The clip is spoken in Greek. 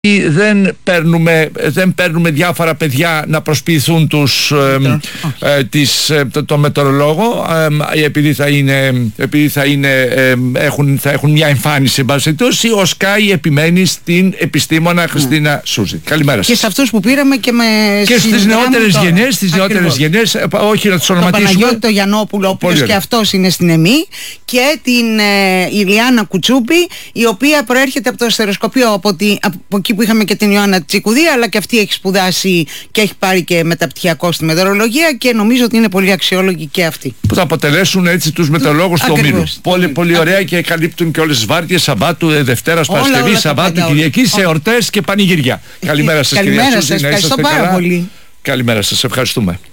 δεν παίρνουμε διάφορα παιδιά να προσποιηθούν τον μετεωρολόγο, επειδή θα έχουν μια εμφάνιση, εν πάση περιπτώσει. Ο Sky επιμένει στην επιστήμονα Χριστίνα Σούζη. Καλημέρα σας. Και σε αυτούς που πήραμε και στις νεότερες γενιές, όχι να τους ονοματίσουμε. Τον Παναγιώτη τον Γιαννόπουλο, ο οποίος και αυτός είναι στην ΕΜΗ, και την Ηλιάνα Κουτσούπη, η οποία προέρχεται από το αστεροσκοπείο, από εκεί που είχαμε και την Ιωάννα Τσικουδία, αλλά και αυτή έχει σπουδάσει και έχει πάρει και μεταπτυχιακό στη μετεωρολογία, και νομίζω ότι είναι πολύ αξιόλογοι και αυτοί. Που θα αποτελέσουν έτσι τους μετεωρολόγους του ομίλου. Πολύ ωραία, και καλύπτουν και όλες τις βάρδιες Σαββάτου, Δευτέρας, Παρασκευής, Σαββάτου, Κυριακής, σε εορτές και πανηγυριά. Καλημέρα σας, κυρία Σούζη. Ευχαριστώ πάρα πολύ. Καλημέρα σας, ευχαριστούμε.